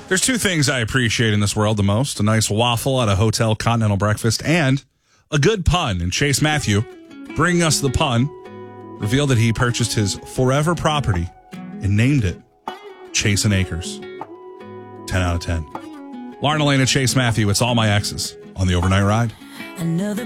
There's two things I appreciate in this world the most: a nice waffle at a hotel continental breakfast and a good pun. And Chase Matthew, bringing us the pun, revealed that he purchased his forever property and named it Chasin' Acres. 10 out of 10. Lauren Elena, Chase Matthew, it's All My Exes on the Overnight Ride. Another